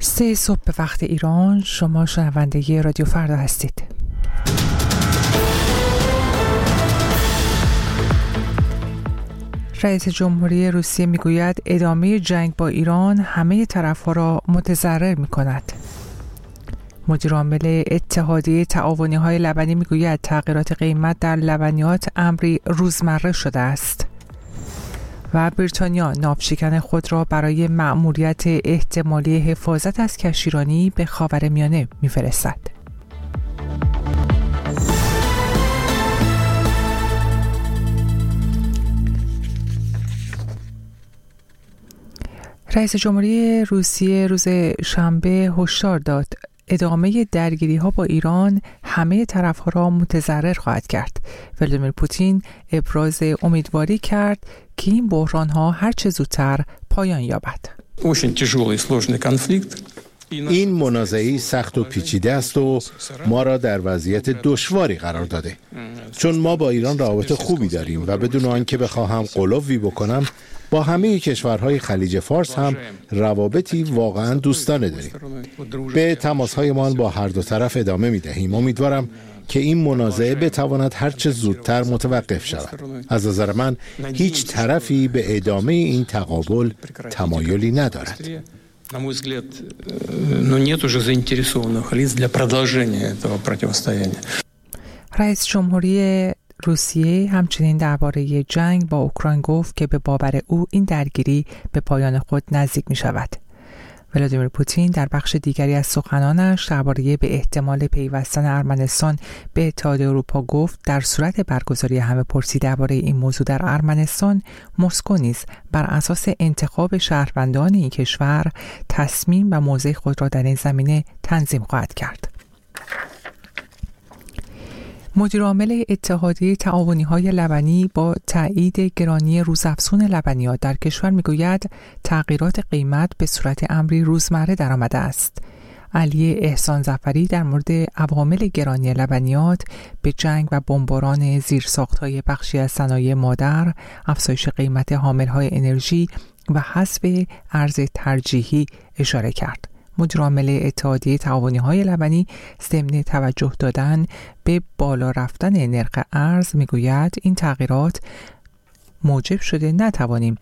3 صبح به وقت ایران. شما شنونده رادیو فردا هستید. رئیس جمهوری روسیه میگوید ادامه جنگ با ایران همه طرف‌ها را متضرر می‌کند. مدیر عامل اتحادیه تعاونی‌های لبنی میگوید تغییرات قیمت در لبنیات امری روزمره شده است. و بریتانیا ناوشکن خود را برای مأموریت احتمالی حفاظت از کشتیرانی به خاورمیانه می‌فرستد. رئیس جمهوری روسیه روز شنبه هشدار داد ادامه درگیری‌ها با ایران همه طرف‌ها را متضرر خواهد کرد. ولادیمیر پوتین ابراز امیدواری کرد که این بحران‌ها هر چه زودتر پایان یابد. این منازعه سخت و پیچیده است و ما را در وضعیت دشواری قرار داده. چون ما با ایران روابط خوبی داریم و بدون آنکه بخواهم غلوی بکنم با همه کشورهای خلیج فارس هم روابطی واقعا دوستانه داریم. به تماس‌هایمان با هر دو طرف ادامه می‌دهیم. امیدوارم که این منازعه بتواند هرچه زودتر متوقف شود. از نظر من هیچ طرفی به ادامه این تقابل تمایلی ندارد. На мой взгляд, нет уже заинтересованных лиц для продолжения этого противостояния. رئیس جمهوری روسیه همچنین درباره جنگ با اوکراین گفت که به باور او این درگیری به پایان خود نزدیک می شود. ولادیمیر پوتین در بخش دیگری از سخنانش درباره به احتمال پیوستن ارمنستان به اتحادیه اروپا گفت در صورت برگزاری همه‌پرسی درباره این موضوع در ارمنستان، مسکو نیز بر اساس انتخاب شهروندان این کشور تصمیم و موضع خود را در این زمینه تنظیم خواهد کرد. مدیر عامل اتحادیه تعاونی‌های لبنی با تایید گرانی روزافزون لبنیات در کشور میگوید تغییرات قیمت به صورت امری روزمره درآمده است. علی احسان ظفری در مورد عوامل گرانی لبنیات به جنگ و بمباران زیرساخت‌های بخشی از صنایع مادر، افزایش قیمت حامل‌های انرژی و حذف ارز ترجیحی اشاره کرد. مدیر عامل اتحادیه تعاونی‌های لبنی ضمن توجه دادن به بالا رفتن نرخ ارز میگوید این تغییرات موجب شده نتوانیم